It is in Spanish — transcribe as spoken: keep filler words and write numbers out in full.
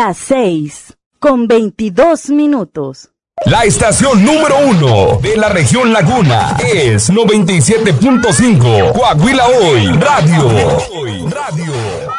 Las seis, con veintidós minutos. La estación número uno de la región Laguna es noventa y siete punto cinco Coahuila Hoy Radio. Radio.